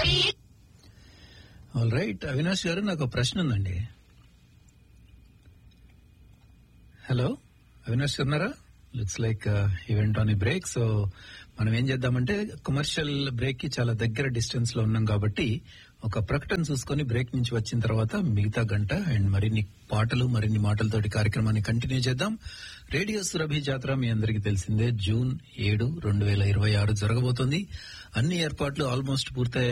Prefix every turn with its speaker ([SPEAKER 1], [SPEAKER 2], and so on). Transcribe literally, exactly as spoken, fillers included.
[SPEAKER 1] All right, Avinash గారు, నాకు ఒక ప్రశ్న ఉందండి. హలో అవినాష్ గారు ఉన్నారా? లుక్స్ లైక్ ఈవెంట్ ఆన్ ఈ బ్రేక్. సో మనం ఏం చేద్దామంటే, కమర్షియల్ బ్రేక్ కి చాలా దగ్గర డిస్టెన్స్ లో ఉన్నాం కాబట్టి ఒక ప్రకటన చూసుకొని బ్రేక్ నుంచి వచ్చిన తర్వాత మిగతా గంట అండ్ మరిన్ని పాటలు మరిన్ని మాటలతోటి కార్యక్రమాన్ని కంటిన్యూ చేద్దాం. రేడియో సురభి జాతర మీ అందరికీ తెలిసిందే, జూన్ ఏడు రెండు వేల ఇరవై ఆరు జరగబోతోంది. అన్ని ఏర్పాట్లు ఆల్మోస్ట్ పూర్తయ్యాయి.